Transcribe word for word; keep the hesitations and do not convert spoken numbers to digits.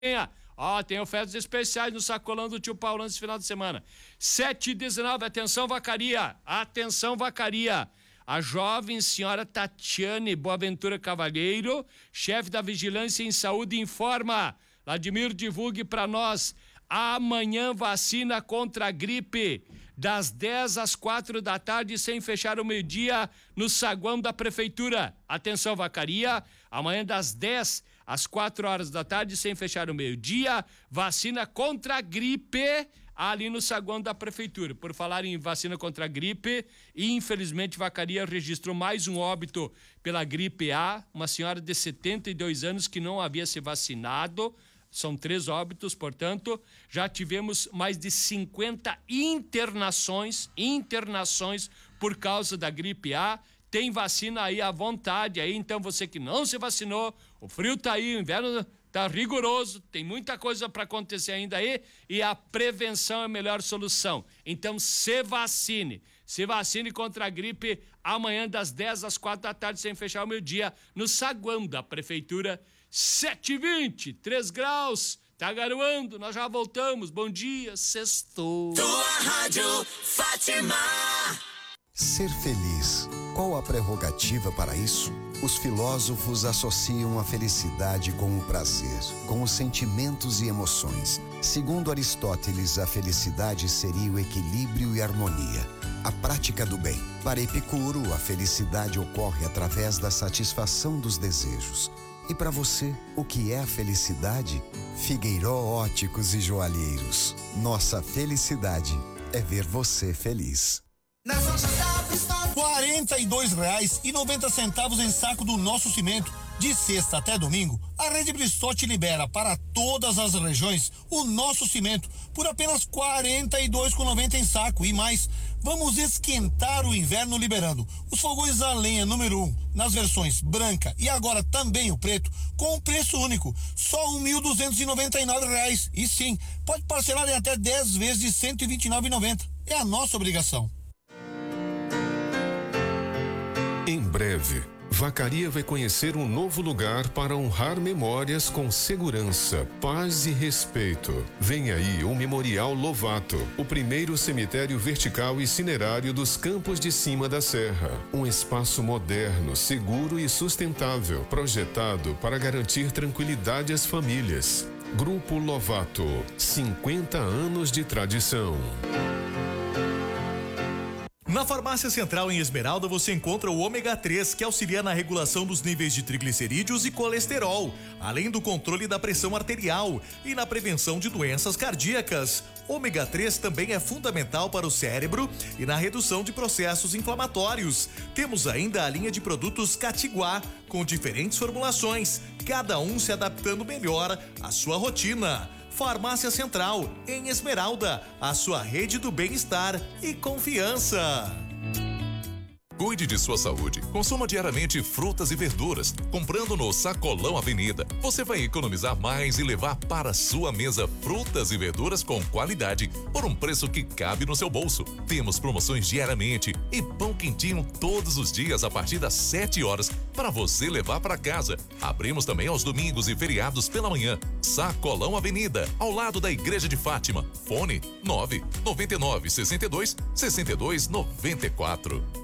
Ó, tem ofertas especiais no sacolão do tio Paulão esse final de semana. sete e dezenove, atenção vacaria, atenção vacaria. A jovem senhora Tatiane Boaventura Cavalheiro, chefe da Vigilância em Saúde, informa. Vladimir, divulgue para nós. Amanhã vacina contra a gripe, das dez às quatro da tarde, sem fechar o meio-dia, no saguão da prefeitura. Atenção vacaria, amanhã das dez às quatro horas da tarde, sem fechar o meio-dia, vacina contra a gripe ali no saguão da prefeitura. Por falar em vacina contra a gripe, infelizmente Vacaria registrou mais um óbito pela gripe A, uma senhora de setenta e dois anos que não havia se vacinado. São três óbitos, portanto, já tivemos mais de cinquenta internações, internações por causa da gripe A. Tem vacina aí à vontade aí, então você que não se vacinou, o frio tá aí, o inverno tá rigoroso, tem muita coisa para acontecer ainda aí e a prevenção é a melhor solução. Então se vacine, se vacine contra a gripe amanhã das dez às quatro da tarde, sem fechar o meio-dia, no saguão da prefeitura. Sete e vinte, três graus, tá garoando, nós já voltamos, bom dia, sextou. Tua rádio Fátima. Ser feliz, qual a prerrogativa para isso? Os filósofos associam a felicidade com o prazer, com os sentimentos e emoções. Segundo Aristóteles, a felicidade seria o equilíbrio e harmonia, a prática do bem. Para Epicuro, a felicidade ocorre através da satisfação dos desejos. E para você, o que é a felicidade? Figueiró Óticos e Joalheiros. Nossa felicidade é ver você feliz. quarenta e dois reais e noventa centavos em saco do Nosso Cimento. De sexta até domingo, a Rede Bristol te libera para todas as regiões o Nosso Cimento por apenas quarenta e dois reais e noventa centavos em saco. E mais, vamos esquentar o inverno liberando os fogões a lenha número um, nas versões branca e agora também o preto, com um preço único, só mil duzentos e noventa e nove reais. E sim, pode parcelar em até dez vezes de cento e vinte e nove reais e noventa centavos. É a nossa obrigação. Em breve, Vacaria vai conhecer um novo lugar para honrar memórias com segurança, paz e respeito. Vem aí o Memorial Lovato, o primeiro cemitério vertical e cinerário dos Campos de Cima da Serra. Um espaço moderno, seguro e sustentável, projetado para garantir tranquilidade às famílias. Grupo Lovato, cinquenta anos de tradição. Na Farmácia Central em Esmeralda você encontra o ômega três, que auxilia na regulação dos níveis de triglicerídeos e colesterol, além do controle da pressão arterial e na prevenção de doenças cardíacas. Ômega três também é fundamental para o cérebro e na redução de processos inflamatórios. Temos ainda a linha de produtos Catiguá, com diferentes formulações, cada um se adaptando melhor à sua rotina. Farmácia Central, em Esmeralda, a sua rede do bem-estar e confiança. Cuide de sua saúde. Consuma diariamente frutas e verduras. Comprando no Sacolão Avenida, você vai economizar mais e levar para sua mesa frutas e verduras com qualidade por um preço que cabe no seu bolso. Temos promoções diariamente e pão quentinho todos os dias a partir das sete horas para você levar para casa. Abrimos também aos domingos e feriados pela manhã. Sacolão Avenida, ao lado da Igreja de Fátima. Fone nove nove nove, sessenta e dois, sessenta e dois, noventa e quatro.